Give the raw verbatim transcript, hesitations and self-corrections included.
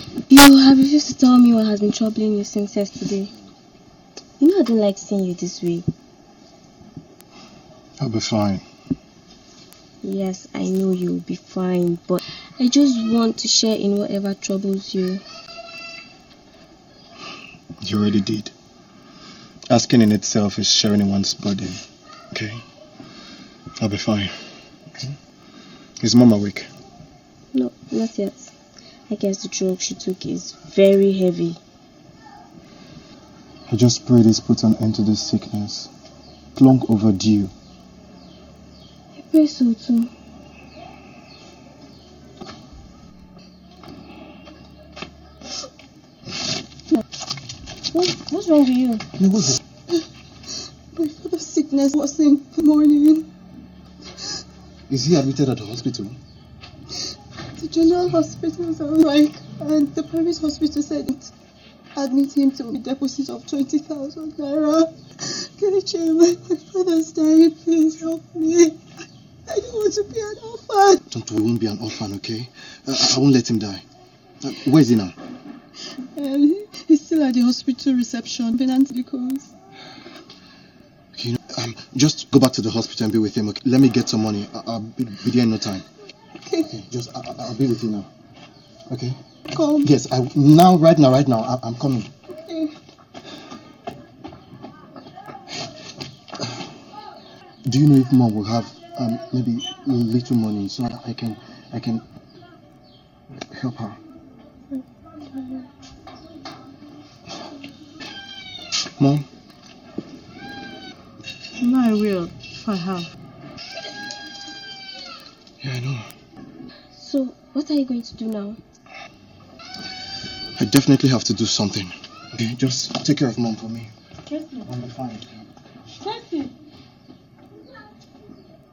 You have refused to tell me what has been troubling you since yesterday. You know I don't like seeing you this way. I'll be fine. Yes, I know you'll be fine, but I just want to share in whatever troubles you. You already did. Asking in itself is sharing in one's burden. Okay? I'll be fine. Okay? Is Mom awake? No, not yet. I guess the drug she took is very heavy. I just pray this puts an end to this sickness. Long overdue. I pray so too. What, what's wrong with you? No, what's it? My father's sickness was in the morning. Is he admitted at the hospital? The general hospitals are like, and the private hospital said admit him to a deposit of twenty thousand naira. Kelechi, my, my father's dying. Please help me. I don't want to be an orphan. Don't worry, we won't be an orphan, okay? Uh, I won't let him die. Uh, where is he now? Um, he's still at the hospital reception, Benant Glucose. You know, um, just go back to the hospital and be with him. Okay? Let me get some money. I I'll be, be there in no time. Okay. Okay, just I I'll be with you now. Okay. Come. Yes, I now, right now, right now. I, I'm coming. Okay. Do you know if Mom will have um maybe a little money so that I can I can help her? Mom? No, I will, if I have. Yeah, I know. So, what are you going to do now? I definitely have to do something. Okay, just take care of Mom for me. Yes, I'll be fine. Tracy.